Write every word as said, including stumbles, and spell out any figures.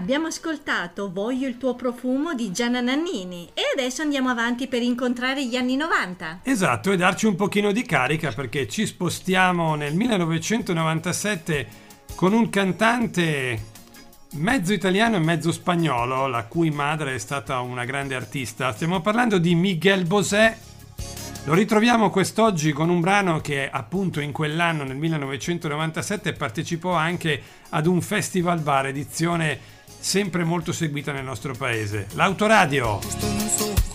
Abbiamo ascoltato Voglio il tuo profumo di Gianna Nannini e adesso andiamo avanti per incontrare gli anni novanta. Esatto, e darci un pochino di carica perché ci spostiamo nel millenovecentonovantasette con un cantante mezzo italiano e mezzo spagnolo, la cui madre è stata una grande artista. Stiamo parlando di Miguel Bosé. Lo ritroviamo quest'oggi con un brano che appunto in quell'anno, nel millenovecentonovantasette, partecipò anche ad un festival bar, edizione sempre molto seguita nel nostro paese. L'Autoradio.